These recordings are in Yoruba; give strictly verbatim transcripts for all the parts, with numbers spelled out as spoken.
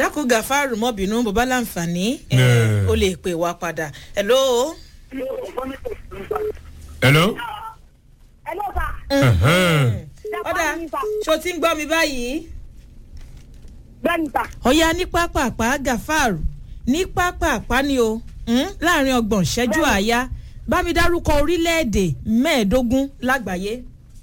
dákun Gàfárù mọ́ bínú bó bá láǹfààní ó lè pè wá padà. hello. hello. hello sir. ọ̀dà ṣó ti ń gbọ́ mi báyìí. bẹ́ẹ̀ni sà. ọ̀ya ní pápápá Gàfárù ní pápápá ni o láàrin ọgbọ̀n ṣẹ́jú àáyá bá mi dárúkọ orílẹ̀-èdè mẹ́ẹ̀ẹ́dógún lágbàáyé.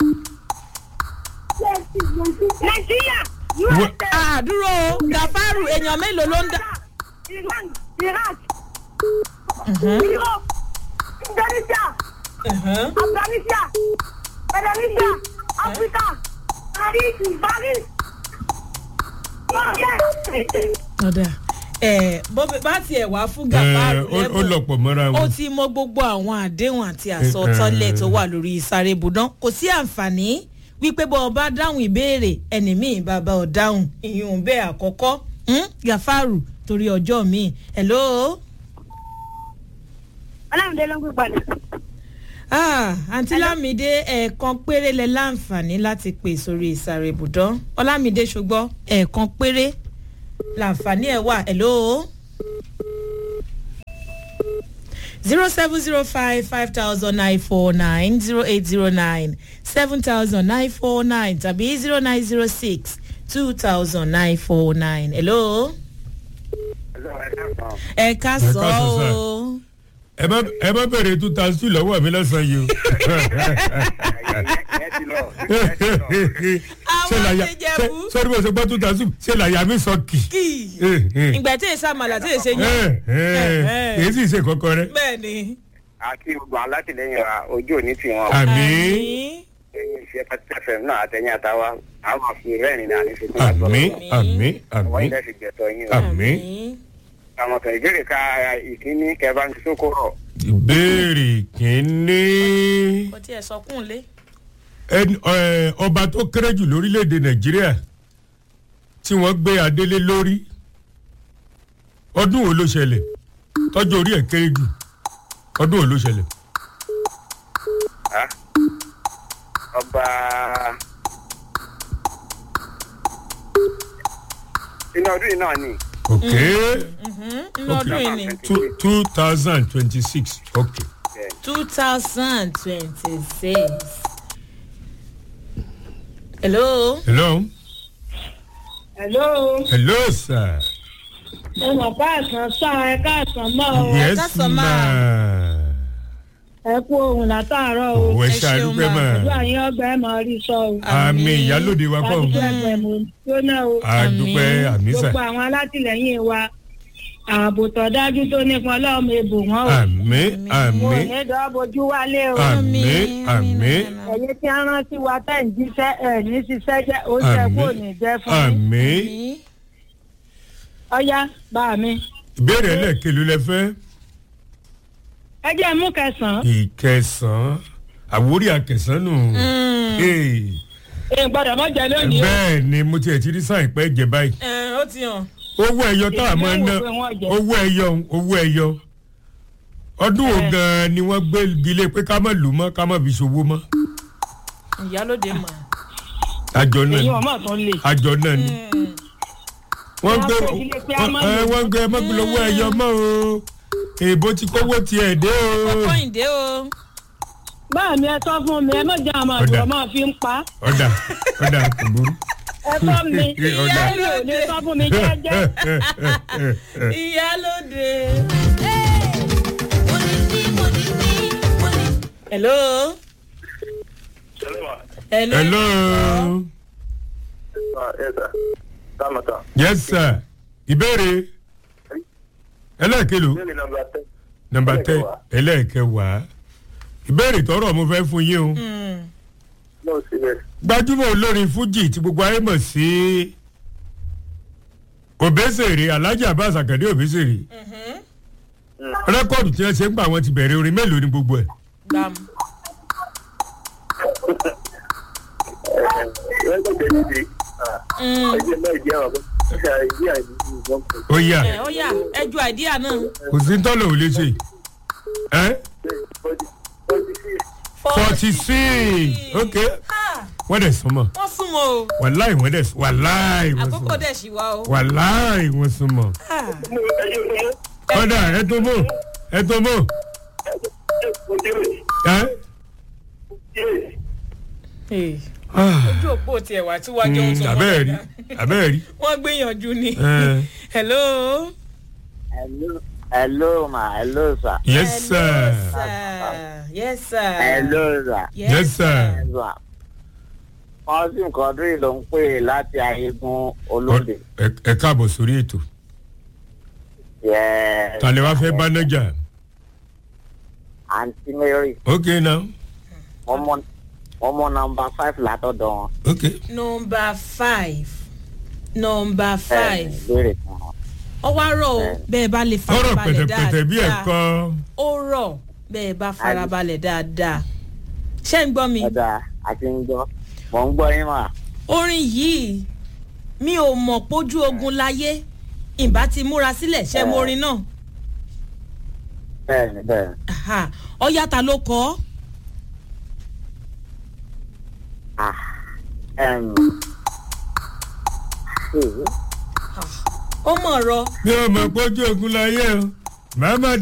nàìjíríà. àdúró Gàfárù èèyàn mélòó ló ń dá. iran iraq. europe. indonesia. afghanistan. indonesia. africa. paris paris. ọ̀dà ẹ̀ bá tiẹ̀ wá fún Gàfárù lẹ́bùn ó lọ̀pọ̀ mọ́ra wọn. ó ti mọ gbogbo àwọn àdéhùn àti àsọtọ́lẹ̀ tó wà lórí sáré ibùdó kò sí àǹfààní wípé bọ́ ọ bá dáhùn ìbéèrè ẹni míì bàbá ọ̀ dáhùn ìyún bẹ́ẹ̀ àkọ́kọ́ Gàfárù torí ọjọ́ mi. hello. ọlámídé ló ń gbé padà. ah àǹtí Lámídé ẹ̀ẹ̀kan péré lẹ láǹfààní láti pè sórí ìsàrè ibùdó Ọlámídé ṣùgbọ́n ẹ̀ẹ̀kan péré láǹfààní ẹ̀ wà. hello. zero seven zero five five thousand nine four nine zero eight zero nine seven thousand nine four nine tàbí zero nine zero six two thousand nine four nine. hello. ẹ ká sọ o. ẹ má ẹ má bẹ̀rẹ̀ two thousand two lọ́wọ́ mi lọ́sàn-án yìí o. àwọn ti jẹ̀bú. sọ́dún bó ṣe gbọ́ two thousand two ṣe làyà mi sọ kì. kì í ìgbà tí èsì àmàlà tí èsì yẹn. kì í sì ṣe kọ́kọ́ rẹ. bẹ́ẹ̀ni. àti gbogbo alátìlẹyìn wa ojú òní tí wọn. àmín. ẹyin iṣẹ́ pàtàkì náà àtẹ̀yìn àtàwa àwọn àfihàn rẹ́rìn náà ní ṣètò àmín àmín àwọn àmín ilẹ̀ ti gbẹ̀tọ̀ yín o. àmín. àwọn kan ìbéèrè ká ìkíní kẹfà ní sókòrò. ìbéèrè kìíní. kò tiẹ̀ sọ kún lé. ẹni ẹ ọba tó kéré jù lórílẹ̀‐èdè Nàìjíríà tí wọ́n gbé adélé lórí ọdún wo ló ṣẹlẹ̀ tọ́jú orí ẹ̀ kéré jù ọdún wo ló ṣẹlẹ̀. ọba inú ọdún yìí náà ni. ok inú ọdún yìí ni. two thousand twenty six ok. two thousand twenty six. hello. hello. hello. hello sir. ẹ mọ̀ káàsán sáà ẹ káàsán mọ́ o. yes káàsán ma. ẹ kú ohun látàárọ̀ o. òwe ẹ ṣeun ṣàdúpẹ́ ma. mà. àdúrà yín ọgbà ẹ máa rí sọ o. àmì ìyálòde wa kọ́. láti ẹgbẹ́ mo jóná o. àdúpẹ́ àmì sà. gbogbo àwọn alátìlẹyìn wa ààbò tó dájú tó nípọn lọ́mọ ebò wọn o. àmì mo àmì ní dọ́bojú wálé o. àmì àmì ẹ̀yin tí a rántí wa tẹ̀ ń jíṣẹ́ ẹ̀ ní ṣiṣẹ́ jẹ́ oúnjẹ kò ní jẹ́ fún yín. àmì. ọ̀yá bá mi. ìbéèrè ẹlẹ́ẹ̀kelu lẹ fẹ́. ẹ jẹ́ mú kẹsàn-án. ìkẹsàn-án àwórí àkẹsàn nù. Hey. èèyàn gbọ́dọ̀ mọ́ jẹ lónìí o. bẹ́ẹ̀ ni mo tiẹ̀ ti rí sáà ìpẹ́ jẹ báyìí. ẹ ó ti hàn. owó ẹyọ tá a máa ná owó ẹyọ owó ẹyọ ọdún wo gan-an ni wọ́n gbé ilé pé ká má lù mọ́ ká má fi ṣòwò mọ́. ìyálòde mà. àjọ náà èyí ni wọn mọ̀ tó lè. àjọ náà ni wọ́n gbé Wọ́n gbé ilé pé a má lù ẹ wọ́n gbé ẹ má gbé lọ́wọ́ ẹyọ mọ́ o èèbó ti kówó tiẹ̀ dé o. ọkọ ìdè o. báà mi ẹ sọ fún mi ẹ má jẹ́ àwọn àdúrà máa fi ń pa. ọ̀dà ọ̀dà kò burú. ẹ sọ mi Ọ̀dà. ìyá mi ò lè sọ fún mi jẹ́jẹ́. ìyálòde. hello. hello. hello. yes sir ìbéèrè ẹlẹ́ẹ̀kelu nọmba tẹ ẹlẹ́ẹ̀kẹwàá ìbéèrè tọrọ mo fẹ́ fún yín o gbajúmọ̀ olórin fújì tí gbogbo ayé mọ̀ sí Òbésèré Alhaji Abbas Akande Òbésèré rẹ́kọ̀dù tí wọ́n ṣe ń gbà wọ́n ti bẹ̀rẹ̀ orin mélòó ní gbogbo ẹ̀. gbàm. ó yà ẹ ó yà ẹ ju àìdíà náà. kò sí tọ́lọ̀ ò lè ṣe ẹ́ forty six ok wọ́n dẹ̀ súnmọ́. wọ́n súnmọ́ o. wàláì wọ́n dẹ̀ wàláì wọ́n súnmọ́. àkókò dẹ̀ ṣì wá o. wàláì wọ́n súnmọ́. kọ́dà ẹ tó mọ̀ ẹ tó mọ̀. ojú òpó tiẹ̀ wá tí wàá jẹun tó wọ́n abẹ́ẹ̀ rí abẹ́ẹ̀ rí. wọ́n gbìyànjú ni. hello. hello hello ma hello sir. yes sir. yes sir. hello sir. yes sir. wọ́n sì nǹkan dúró ló ń pè láti ayégun olóde. ẹ káàbọ̀ sórí ètò. yes. ta lè wá fẹ́ bá nájà. aunty mary. okay now. wọ́n mọ wọ́n mọ nọmba five látọ̀dọ̀ wọn. okay. nọmba five nọmba five. ẹ béèrè fún wọn. ọ wá rọ o bẹ́ẹ̀ bá lè farabalẹ̀ dáadáa. ọ̀rọ̀ pẹ̀tẹ̀pẹ̀tẹ̀ bí ẹ̀kọ́. ó rọ̀ bẹ́ẹ̀ bá farabalẹ̀ dáadáa. ṣé ń gbọ́ mi. ọ̀dà àti ń gbọ́ mò ń gbọ́ yín mà. orin yìí mi ò mọ̀ pójú ogun láyé ìbá ti múra sílẹ̀ ṣe mo orin náà. bẹ́ẹ̀ni bẹ́ẹ̀ni. ọ̀yá ta ló kọ́. ah um. ó mọ̀ ọ̀rọ̀. mi ò mọ̀ pójú ogun láyé o màá má